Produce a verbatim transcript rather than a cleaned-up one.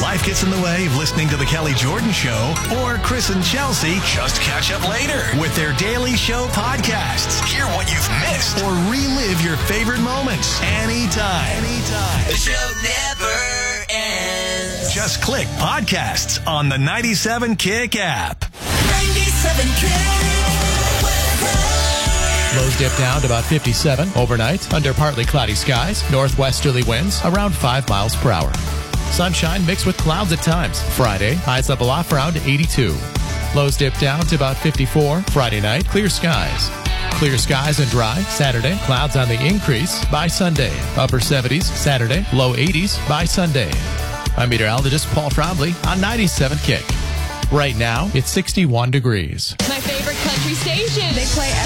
Life gets in the way of listening to The Kelly Jordan Show, or Chris and Chelsea just catch up later with their daily show podcasts. Hear what you've missed or relive your favorite moments anytime. Anytime. The show never ends. Just click podcasts on the ninety-seven Kick app. ninety-seven Kick weather. Lows dip down to about fifty-seven overnight under partly cloudy skies. Northwesterly winds around five miles per hour. Sunshine mixed with clouds at times. Friday, highs level off around eighty-two. Lows dip down to about fifty-four. Friday night, clear skies. Clear skies and dry. Saturday, clouds on the increase by Sunday. Upper seventies Saturday, low eighties by Sunday. I'm meteorologist Paul Trombley on ninety-seven Kick. Right now, it's sixty-one degrees. My favorite country station. They play